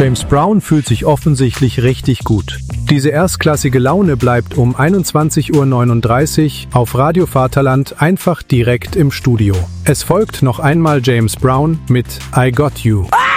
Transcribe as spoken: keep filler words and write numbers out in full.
James Brown fühlt sich offensichtlich richtig gut. Diese erstklassige Laune bleibt um einundzwanzig Uhr neununddreißig auf Radio Vaterland einfach direkt im Studio. Es folgt noch einmal James Brown mit I Got You.